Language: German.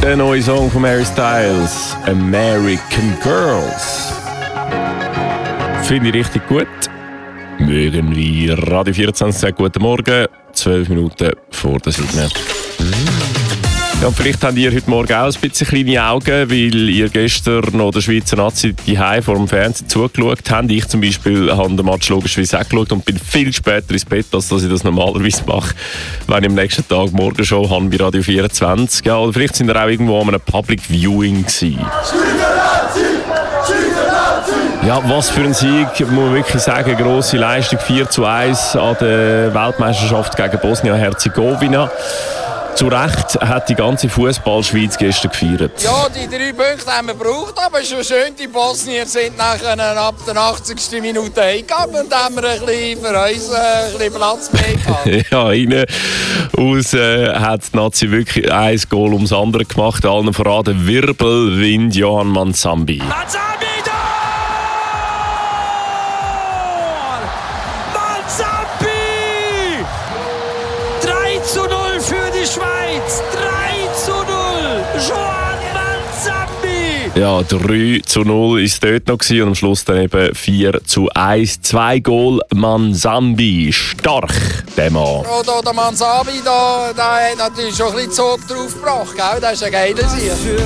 Der neue Song von Harry Styles, American Girls. Finde ich richtig gut. Mögen wir Radio 24 sagen, guten Morgen, 12 Minuten vor der 7. Ja, vielleicht habt ihr heute Morgen auch ein bisschen kleine Augen, weil ihr gestern noch der Schweizer Nazi daheim vor dem Fernsehen zugeschaut habt. Ich zum Beispiel habe den Match logischerweise auch geschaut und bin viel später ins Bett, als dass ich das normalerweise mache, wenn ich am nächsten Tag Morgenshow habe bei Radio 24. Ja, oder vielleicht sind wir auch irgendwo an einem Public Viewing gewesen. Ja, was für ein Sieg, muss man wirklich sagen. Grosse Leistung, 4:1 an der Weltmeisterschaft gegen Bosnien-Herzegowina. Zu Recht hat die ganze Fußballschweiz gestern gefeiert. Ja, die 3 Punkte haben wir gebraucht, aber schon schön, die Bosnier sind nachher ab der 80. Minute heimgegangen und haben wir ein bisschen für uns ein bisschen Platz mehr gehabt. Ja, innen aus hat die Nazi wirklich ein Goal ums andere gemacht. Allen voran der Wirbelwind Johan Manzambi. Manzambi! 3:0 für die Schweiz! 3:0! Johan Manzambi! Ja, 3:0 ist dort noch gewesen und am Schluss dann eben 4:1. 2 Goal Manzambi. Stark, der Mann. Der Manzambi, der hat natürlich schon ein bisschen Zug drauf gebracht, gell? Das ist ein geiler Sieg.